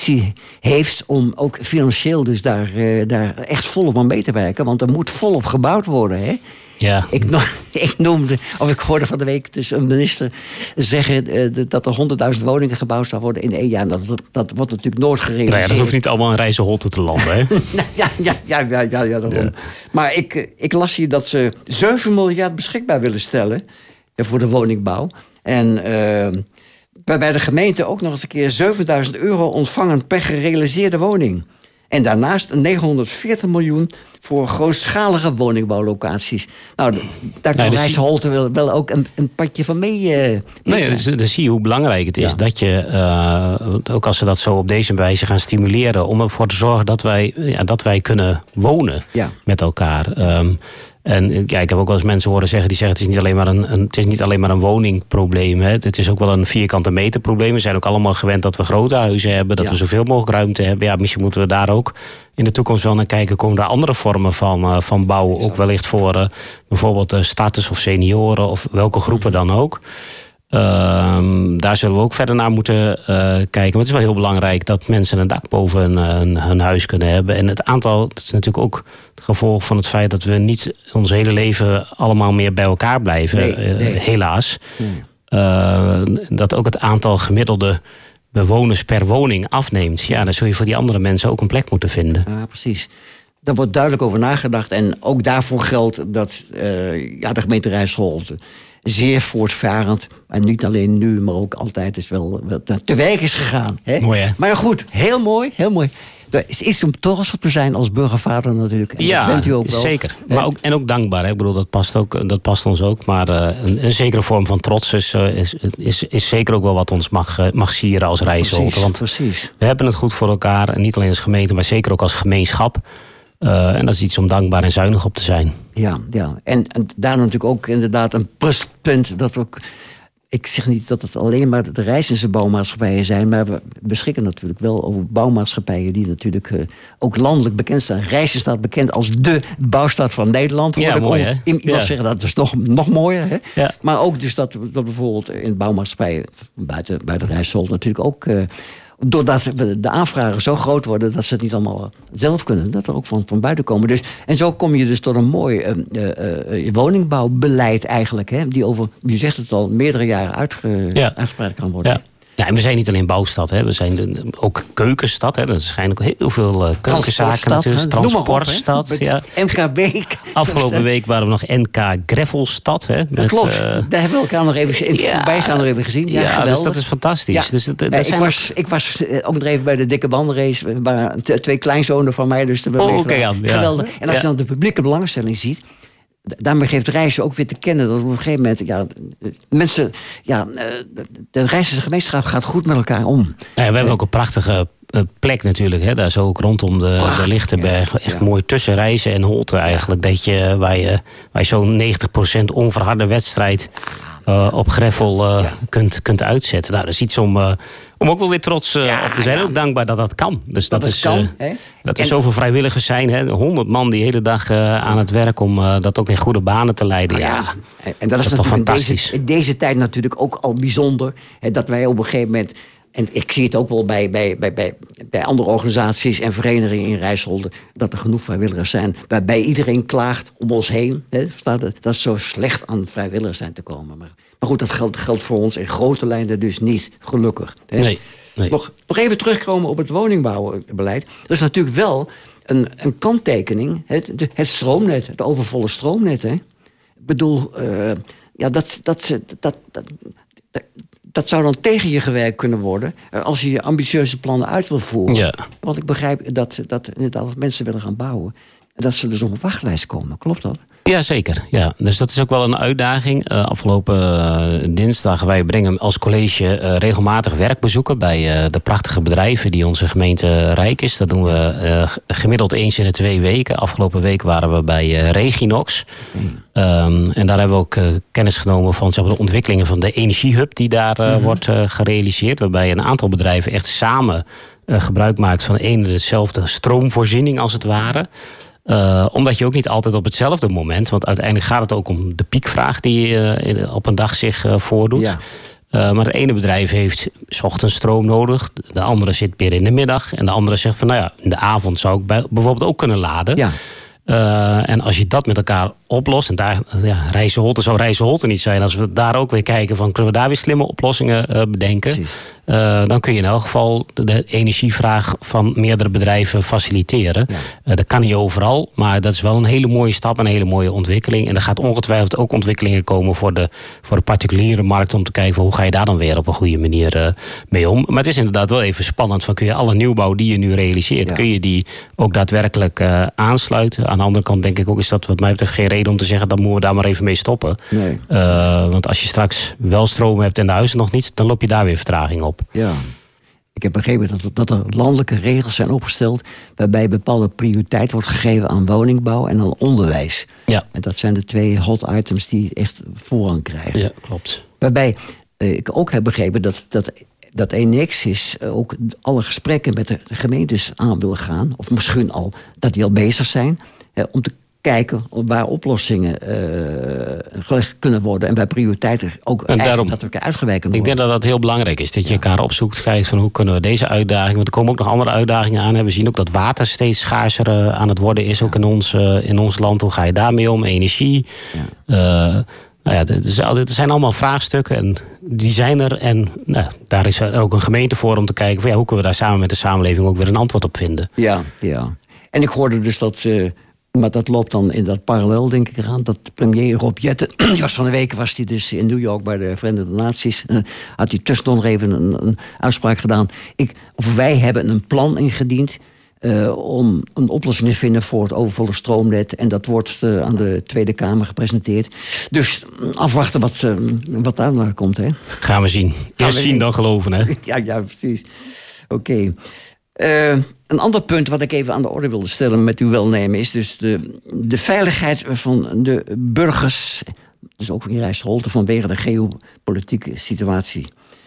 heeft om ook financieel dus daar echt volop aan mee te werken. Want er moet volop gebouwd worden, hè? Ja. Ik hoorde van de week dus een minister zeggen dat er 100.000 woningen gebouwd zou worden in 1 jaar. Dat wordt natuurlijk nooit gerealiseerd. Nou ja, dat hoeft niet allemaal in Rijzenholte te landen, hè? ja, daarom. Ja. Maar ik las hier dat ze 7 miljard beschikbaar willen stellen voor de woningbouw. En bij de gemeente ook nog eens een keer €7.000 ontvangen per gerealiseerde woning. En daarnaast 940 miljoen voor grootschalige woningbouwlocaties. Nou, daar kan Rijzenholte wel ook een padje van mee. Dan zie je hoe belangrijk het is dat je, ook als ze dat zo op deze wijze gaan stimuleren, om ervoor te zorgen dat wij kunnen wonen met elkaar. En ik heb ook wel eens mensen horen zeggen die zeggen het is niet alleen maar een woningprobleem. Hè. Het is ook wel een vierkante meter probleem. We zijn ook allemaal gewend dat we grote huizen hebben, dat we zoveel mogelijk ruimte hebben. Ja, misschien moeten we daar ook in de toekomst wel naar kijken. Komen er andere vormen van bouwen ook wellicht voor bijvoorbeeld starters of senioren of welke groepen dan ook. Daar zullen we ook verder naar moeten kijken. Maar het is wel heel belangrijk dat mensen een dak boven hun huis kunnen hebben. En het aantal, dat is natuurlijk ook het gevolg van het feit dat we niet ons hele leven allemaal meer bij elkaar blijven. Helaas. Dat ook het aantal gemiddelde bewoners per woning afneemt. Ja, dan zul je voor die andere mensen ook een plek moeten vinden. Ja, precies. Daar wordt duidelijk over nagedacht. En ook daarvoor geldt dat de gemeente Rijzenholte zeer voortvarend, en niet alleen nu, maar ook altijd is wel te werk is gegaan. Hè? Mooi, hè? Maar goed, heel mooi. Er is iets om trots op te zijn als burgervader natuurlijk. En ja, dat bent u ook wel. Zeker. Maar ook dankbaar. Hè? Ik bedoel, dat past ons ook. Maar een zekere vorm van trots is zeker ook wel wat ons mag sieren als Rijzenholte. Want precies. We hebben het goed voor elkaar. En niet alleen als gemeente, maar zeker ook als gemeenschap. En dat is iets om dankbaar en zuinig op te zijn. Ja. En daar natuurlijk ook inderdaad een pluspunt dat ook. Ik zeg niet dat het alleen maar de Rijzense bouwmaatschappijen zijn, maar we beschikken natuurlijk wel over bouwmaatschappijen die natuurlijk ook landelijk bekend staan. Rijssen staat bekend als de bouwstad van Nederland. Ja, mooi, hè? Iemand zeggen dat is nog mooier. Hè? Ja. Maar ook dus dat bijvoorbeeld in bouwmaatschappijen buiten Rijzenholte natuurlijk ook. Doordat de aanvragen zo groot worden dat ze het niet allemaal zelf kunnen. Dat er ook van buiten komen. Dus, en zo kom je dus tot een mooi woningbouwbeleid eigenlijk. Hè, die over, je zegt het al, meerdere jaren uitgespreid kan worden. Ja. Ja, en we zijn niet alleen bouwstad, hè. We zijn ook keukenstad. Hè. Er zijn ook heel veel keukenzaken natuurlijk. Transportstad. Ja. MKB. Afgelopen week waren we nog NK Gravelstad. Hè, dat klopt. Daar hebben we elkaar nog even in het voorbijgaan nog even gezien. Ja, dus dat is fantastisch. Ja. Dus, ik was ook nog even bij de dikke bandenrace. Waar 2 kleinzonen van mij. Dus geweldig. En als je dan de publieke belangstelling ziet. Daarmee geeft Rijssen ook weer te kennen dat op een gegeven moment mensen, de Rijssense gemeenschap gaat goed met elkaar om. Ja, we hebben ook een prachtige plek natuurlijk, hè, daar zo ook rondom de Lichtenberg. Echt mooi tussen Rijssen en Holte eigenlijk. Dat je, waar je zo'n 90% onverharde wedstrijd op gravel kunt uitzetten. Nou, dat is iets om ook wel weer trots op te zijn. Ook dankbaar dat dat kan. Dus dat is zoveel vrijwilligers zijn. Hè? 100 man die hele dag aan het werk om dat ook in goede banen te leiden. En dat is toch fantastisch. In deze tijd natuurlijk ook al bijzonder. Hè, dat wij op een gegeven moment. En ik zie het ook wel bij andere organisaties en verenigingen in Rijzenholte, dat er genoeg vrijwilligers zijn. Waarbij iedereen klaagt om ons heen. Hè, dat het zo slecht aan vrijwilligers zijn te komen. Maar goed, dat geldt voor ons in grote lijnen dus niet, gelukkig. Hè. Nee. Nog even terugkomen op het woningbouwbeleid. Er is natuurlijk wel een kanttekening. Het stroomnet, het overvolle stroomnet. Hè. Ik bedoel, dat zou dan tegen je gewerkt kunnen worden als je ambitieuze plannen uit wil voeren. Ja. Want ik begrijp dat inderdaad mensen willen gaan bouwen. En dat ze dus op een wachtlijst komen. Klopt dat? Ja, zeker. Ja. Dus dat is ook wel een uitdaging. Afgelopen dinsdag, wij brengen als college regelmatig werkbezoeken bij de prachtige bedrijven die onze gemeente rijk is. Dat doen we gemiddeld eens in de 2 weken. Afgelopen week waren we bij Reginox. En daar hebben we ook kennis genomen van de ontwikkelingen van de energiehub die daar wordt gerealiseerd. Waarbij een aantal bedrijven echt samen gebruik maakt van een en dezelfde stroomvoorziening als het ware. Omdat je ook niet altijd op hetzelfde moment, want uiteindelijk gaat het ook om de piekvraag die op een dag zich voordoet. Maar het ene bedrijf heeft 's ochtends stroom nodig. De andere zit weer in de middag. En de andere zegt van, nou ja, in de avond zou ik bijvoorbeeld ook kunnen laden. Ja. En als je dat met elkaar oplost, en daar, Rijsselholte zou Rijsselholte niet zijn, als we daar ook weer kijken van, kunnen we daar weer slimme oplossingen bedenken? Dan kun je in elk geval de energievraag van meerdere bedrijven faciliteren. Ja. Dat kan niet overal, maar dat is wel een hele mooie stap, een hele mooie ontwikkeling. En er gaat ongetwijfeld ook ontwikkelingen komen voor de particuliere markt, om te kijken van, hoe ga je daar dan weer op een goede manier mee om. Maar het is inderdaad wel even spannend van, kun je alle nieuwbouw die je nu realiseert, kun je die ook daadwerkelijk aansluiten? Aan de andere kant denk ik ook, is dat wat mij betreft geen reden om te zeggen, dan moeten we daar maar even mee stoppen. Nee. Want als je straks wel stroom hebt en de huizen nog niet, dan loop je daar weer vertraging op. Ja. Ik heb begrepen dat er landelijke regels zijn opgesteld waarbij bepaalde prioriteit wordt gegeven aan woningbouw en aan onderwijs. Ja. En dat zijn de 2 hot items die echt voorrang krijgen. Ja, klopt. Waarbij ik ook heb begrepen dat Enexis ook alle gesprekken met de gemeentes aan wil gaan, of misschien al dat die al bezig zijn, om te kijken waar oplossingen gelegd kunnen worden en waar prioriteiten ook daadwerkelijk uitgewerkt kunnen worden. Ik denk dat dat heel belangrijk is, dat je elkaar opzoekt, kijkt van hoe kunnen we deze uitdaging, want er komen ook nog andere uitdagingen aan. We zien ook dat water steeds schaarser aan het worden is, ook in ons land. Hoe ga je daarmee om? Energie. Ja. Er zijn allemaal vraagstukken en die zijn er. En daar is er ook een gemeente voor om te kijken van, hoe kunnen we daar samen met de samenleving ook weer een antwoord op vinden. Ja. En ik hoorde dus dat, maar dat loopt dan in dat parallel, denk ik eraan, dat premier Rob Jetten, van de week was hij dus in New York bij de Verenigde Naties, had hij tussendoor nog even een uitspraak gedaan. Wij hebben een plan ingediend om een oplossing te vinden voor het overvolle stroomnet. En dat wordt aan de Tweede Kamer gepresenteerd. Dus afwachten wat daar naar komt. Hè? Gaan we zien. Eerst zien dan geloven, hè? Ja, precies. Oké. Een ander punt wat ik even aan de orde wilde stellen met uw welnemen is dus de veiligheid van de burgers. Dus ook in Rijsselholte vanwege de geopolitieke situatie.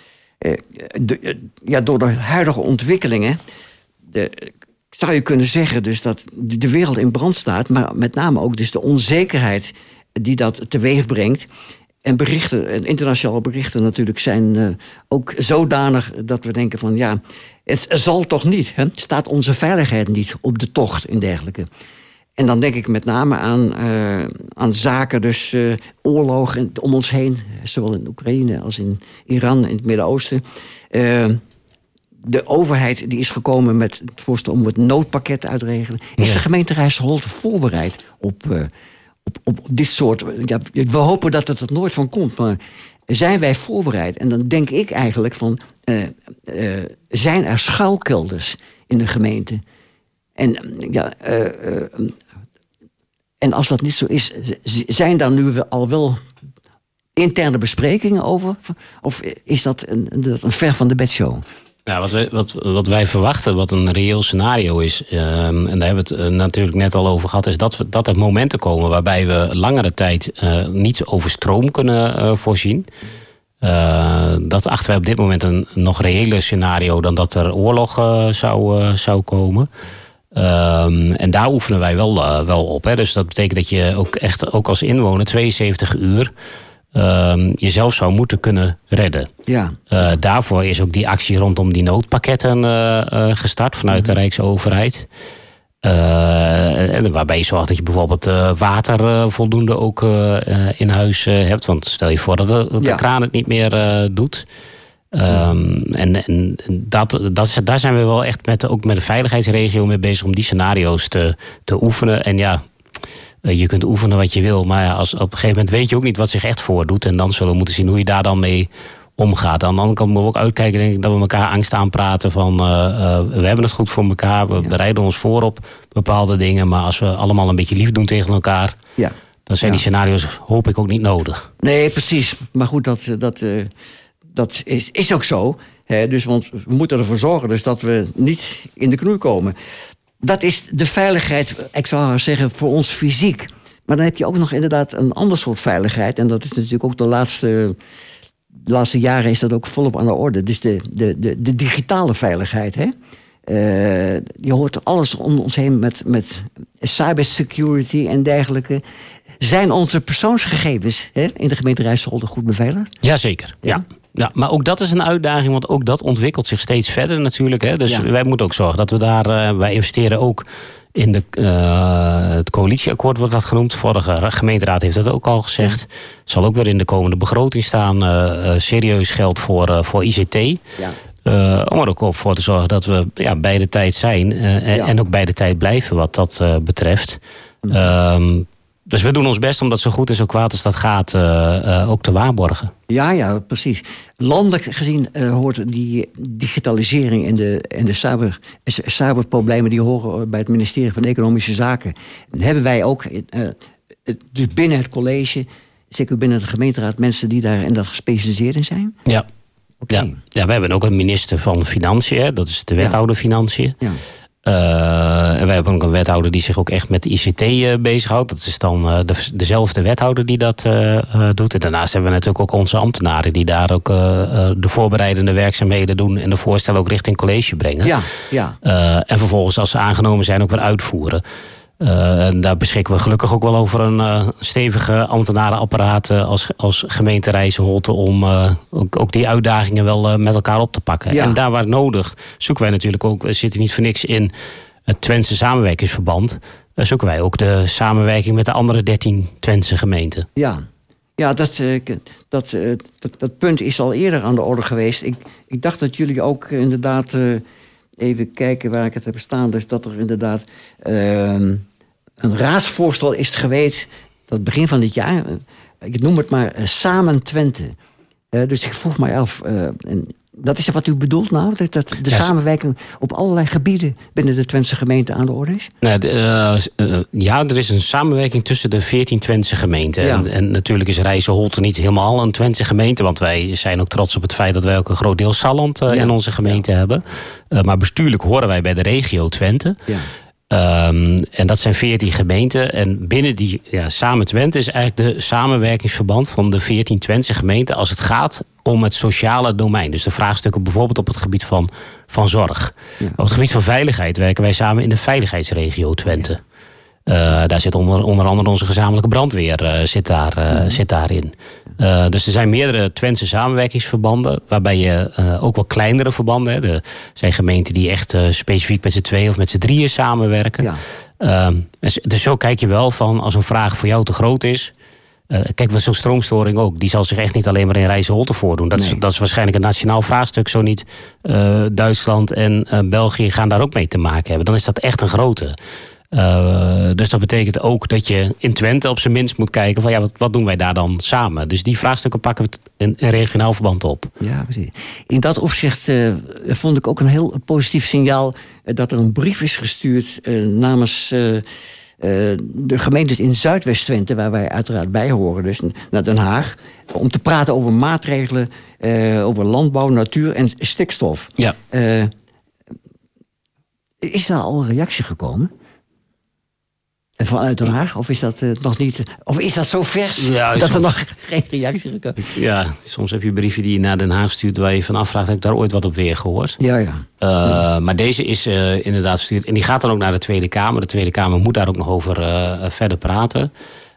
Door de huidige ontwikkelingen zou je kunnen zeggen dus dat de wereld in brand staat, maar met name ook dus de onzekerheid die dat teweeg brengt. En internationale berichten natuurlijk zijn ook zodanig dat we denken van het zal toch niet. Hè? Staat onze veiligheid niet op de tocht en dergelijke. En dan denk ik met name aan zaken, dus oorlogen om ons heen, zowel in Oekraïne als in Iran, in het Midden-Oosten. De overheid die is gekomen met het voorstel om het noodpakket uit te regelen. Is de gemeente Rijsselholte voorbereid op dit soort. We hopen dat het er nooit van komt, maar zijn wij voorbereid? En dan denk ik eigenlijk van, zijn er schuilkelders in de gemeente? En als dat niet zo is, zijn daar nu al wel interne besprekingen over? Of is dat een ver van de bedshow? Ja, wat wij verwachten, wat een reëel scenario is, en daar hebben we het natuurlijk net al over gehad, is dat er momenten komen waarbij we langere tijd niet over stroom kunnen voorzien. Dat achten wij op dit moment een nog reëler scenario dan dat er oorlog zou komen. En daar oefenen wij wel op. Hè. Dus dat betekent dat je ook echt, ook als inwoner, 72 uur... jezelf zou moeten kunnen redden. Ja. Daarvoor is ook die actie rondom die noodpakketten gestart vanuit de Rijksoverheid. Waarbij je zorgt dat je bijvoorbeeld water voldoende ook in huis hebt. Want stel je voor dat de kraan het niet meer doet. Daar zijn we wel echt ook met de veiligheidsregio mee bezig om die scenario's te oefenen. En je kunt oefenen wat je wil, maar op een gegeven moment weet je ook niet wat zich echt voordoet. En dan zullen we moeten zien hoe je daar dan mee omgaat. Aan de andere kant moeten we ook uitkijken, denk ik, dat we elkaar angst aanpraten van we hebben het goed voor elkaar, we bereiden ons voor op bepaalde dingen. Maar als we allemaal een beetje lief doen tegen elkaar, dan zijn die scenario's, hoop ik, ook niet nodig. Nee, precies. Maar goed, dat is ook zo. Hè? Dus, want we moeten ervoor zorgen dus dat we niet in de knoei komen. Dat is de veiligheid, ik zou maar zeggen, voor ons fysiek. Maar dan heb je ook nog inderdaad een ander soort veiligheid. En dat is natuurlijk ook de laatste jaren is dat ook volop aan de orde. Dus de digitale veiligheid. Hè? Je hoort alles om ons heen met cybersecurity en dergelijke. Zijn onze persoonsgegevens in de gemeente Rijsselholte goed beveiligd? Jazeker, ja. Ja, maar ook dat is een uitdaging, want ook dat ontwikkelt zich steeds verder natuurlijk. Hè? Dus wij moeten ook zorgen dat we daar... wij investeren ook in het coalitieakkoord, wordt dat genoemd. Vorige gemeenteraad heeft dat ook al gezegd. Zal ook weer in de komende begroting staan. Serieus geld voor ICT. Ja. Om er ook voor te zorgen dat we bij de tijd zijn. En ook bij de tijd blijven wat dat betreft. Dus we doen ons best om dat zo goed en zo kwaad als dat gaat ook te waarborgen. Ja, precies. Landelijk gezien hoort die digitalisering en de cyberproblemen... die horen bij het ministerie van Economische Zaken. En hebben wij ook dus binnen het college, zeker binnen de gemeenteraad... mensen die daar en dat gespecialiseerd in zijn? Ja. Okay. Ja, we hebben ook een minister van Financiën. Hè? Dat is de wethouder Financiën. Ja. En wij hebben ook een wethouder die zich ook echt met de ICT bezighoudt. Dat is dan dezelfde wethouder die dat doet. En daarnaast hebben we natuurlijk ook onze ambtenaren... die daar ook de voorbereidende werkzaamheden doen... en de voorstellen ook richting college brengen. Ja. En vervolgens, als ze aangenomen zijn, ook weer uitvoeren. Daar beschikken we gelukkig ook wel over een stevige ambtenarenapparaat... als gemeente Rijsselholte om ook die uitdagingen wel met elkaar op te pakken. Ja. En daar waar nodig zoeken wij natuurlijk ook... we zitten niet voor niks in het Twentse samenwerkingsverband... zoeken wij ook de samenwerking met de andere 13 Twentse gemeenten. Ja, dat punt is al eerder aan de orde geweest. Ik dacht dat jullie ook inderdaad... even kijken waar ik het heb staan. Dus dat er inderdaad een raadsvoorstel is geweest... dat begin van dit jaar... ik noem het maar Samen Twente. Dus ik vroeg mij af... dat is wat u bedoelt nou? Dat de samenwerking op allerlei gebieden... binnen de Twentse gemeente aan de orde is? Er is een samenwerking tussen de 14 Twentse gemeenten. Ja. En natuurlijk is Rijsselholte niet helemaal een Twentse gemeente... want wij zijn ook trots op het feit dat wij ook een groot deel Salland in onze gemeente hebben. Maar bestuurlijk horen wij bij de regio Twente... Ja. En dat zijn 14 gemeenten. En binnen die Samen Twente is eigenlijk de samenwerkingsverband... van de 14 Twentse gemeenten als het gaat om het sociale domein. Dus de vraagstukken bijvoorbeeld op het gebied van zorg. Ja. Op het gebied van veiligheid werken wij samen in de veiligheidsregio Twente. Daar zit onder andere onze gezamenlijke brandweer zit daarin. Dus er zijn meerdere Twentse samenwerkingsverbanden... waarbij je ook wel kleinere verbanden hebt. Er zijn gemeenten die echt specifiek met z'n 2 of met z'n 3 samenwerken. Ja. Dus zo kijk je wel van als een vraag voor jou te groot is... kijk, wat zo'n stroomstoring ook. Die zal zich echt niet alleen maar in Rijsselholte voordoen. Dat is waarschijnlijk een nationaal vraagstuk. Zo niet Duitsland en België gaan daar ook mee te maken hebben. Dan is dat echt een grote... Dus dat betekent ook dat je in Twente op zijn minst moet kijken... van wat doen wij daar dan samen? Dus die vraagstukken pakken we in regionaal verband op. Ja, precies. In dat opzicht vond ik ook een heel positief signaal... dat er een brief is gestuurd namens de gemeentes in Zuidwest-Twente... waar wij uiteraard bij horen, dus naar Den Haag... om te praten over maatregelen, over landbouw, natuur en stikstof. Ja. Is daar al een reactie gekomen? Vanuit Den Haag? Of is dat nog niet... Of is dat zo vers dat er nog geen reactie gekomen is? Ja, soms heb je brieven die je naar Den Haag stuurt... waar je van afvraagt, heb ik daar ooit wat op weer gehoord? Maar deze is inderdaad gestuurd. En die gaat dan ook naar de Tweede Kamer. De Tweede Kamer moet daar ook nog over verder praten.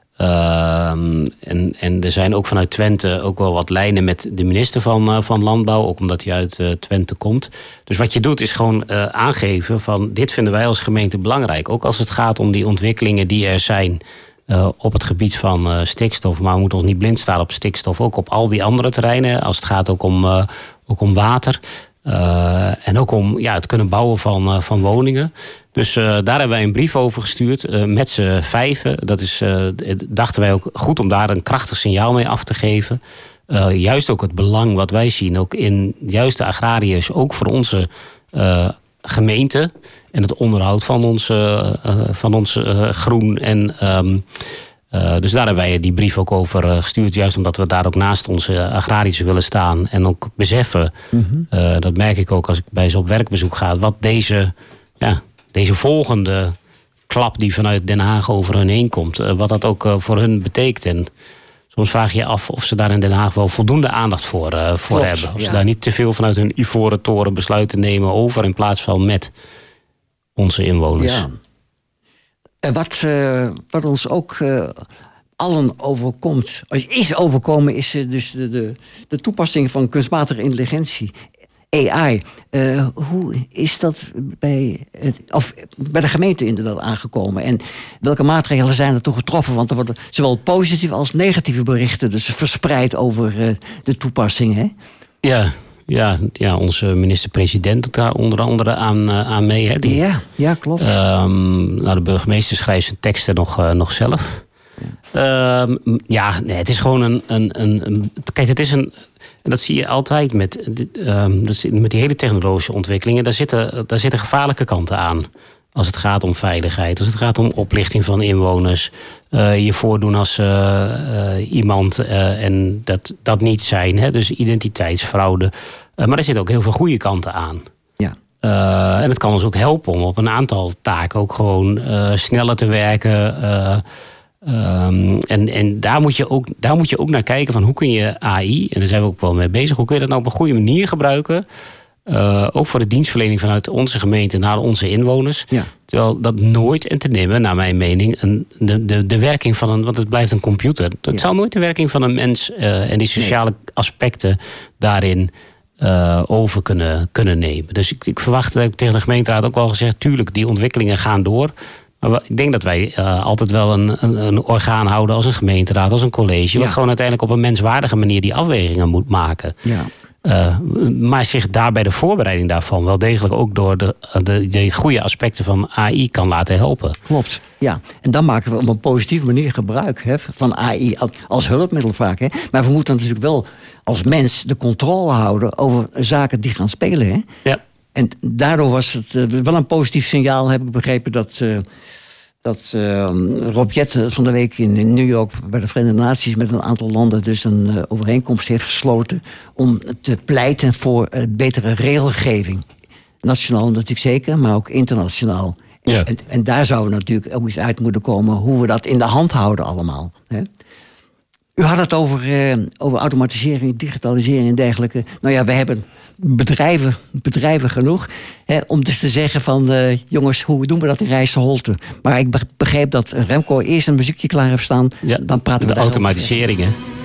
En er zijn ook vanuit Twente ook wel wat lijnen met de minister van Landbouw. Ook omdat hij uit Twente komt. Dus wat je doet is gewoon aangeven van dit vinden wij als gemeente belangrijk. Ook als het gaat om die ontwikkelingen die er zijn op het gebied van stikstof. Maar we moeten ons niet blind staan op stikstof. Ook op al die andere terreinen. Als het gaat ook om water. En ook om het kunnen bouwen van woningen. Dus daar hebben wij een brief over gestuurd met z'n 5. Dat is, dachten wij ook goed om daar een krachtig signaal mee af te geven. Juist ook het belang wat wij zien, ook in juist de agrariërs, ook voor onze gemeente en het onderhoud van ons groen. En dus daar hebben wij die brief ook over gestuurd. Juist omdat we daar ook naast onze agrariërs willen staan. En ook beseffen, dat merk ik ook als ik bij ze op werkbezoek ga, wat deze volgende klap die vanuit Den Haag over hun heen komt, wat dat ook voor hun betekent. En soms vraag je je af of ze daar in Den Haag wel voldoende aandacht voor hebben. Of ze daar niet te veel vanuit hun ivoren toren besluiten nemen over in plaats van met onze inwoners. Ja. En wat ons ook allen overkomt. Is overkomen is dus de toepassing van kunstmatige intelligentie. AI. Hoe is dat bij de gemeente inderdaad aangekomen? En welke maatregelen zijn er toe getroffen? Want er worden zowel positieve als negatieve berichten dus verspreid over de toepassing. Hè? Ja, onze minister-president doet daar onder andere aan mee. Hè? Ja, klopt. De burgemeester schrijft zijn teksten nog zelf. Het is gewoon kijk, het is een... En dat zie je altijd met die hele technologische ontwikkelingen. Daar zitten gevaarlijke kanten aan. Als het gaat om veiligheid, als het gaat om oplichting van inwoners. Je voordoen als iemand en dat niet zijn. Hè? Dus identiteitsfraude. Maar er zitten ook heel veel goede kanten aan. Ja. En het kan ons ook helpen om op een aantal taken ook gewoon sneller te werken. En daar moet je ook naar kijken van hoe kun je AI, en daar zijn we ook wel mee bezig, hoe kun je dat nou op een goede manier gebruiken? Ook voor de dienstverlening vanuit onze gemeente naar onze inwoners. Ja. Terwijl dat nooit en te nemen, naar mijn mening, de werking van want het blijft een computer. Het zal nooit de werking van een mens en die sociale aspecten daarin over kunnen nemen. Dus ik verwacht, dat ik tegen de gemeenteraad ook al gezegd, tuurlijk, die ontwikkelingen gaan door. Maar ik denk dat wij altijd wel een orgaan houden als een gemeenteraad, als een college. Wat gewoon uiteindelijk op een menswaardige manier die afwegingen moet maken. Ja. Maar zich daarbij de voorbereiding daarvan wel degelijk ook door de goede aspecten van AI kan laten helpen. Klopt, ja. En dan maken we op een positieve manier gebruik van AI als hulpmiddel vaak. Hè. Maar we moeten natuurlijk wel als mens de controle houden over zaken die gaan spelen. Hè. Ja. En daardoor was het wel een positief signaal, heb ik begrepen, dat Rob Jet van de week in New York bij de Verenigde Naties met een aantal landen dus een overeenkomst heeft gesloten om te pleiten voor betere regelgeving. Nationaal natuurlijk zeker, maar ook internationaal. Ja. En daar zou natuurlijk ook iets uit moeten komen hoe we dat in de hand houden allemaal. Hè? U had het over automatisering, digitalisering en dergelijke. Nou ja, we hebben bedrijven genoeg. Om dus te zeggen van, jongens, hoe doen we dat in Rijsselholte? Maar ik begreep dat Remco eerst een muziekje klaar heeft staan. Ja, dan praten we de automatisering, hè?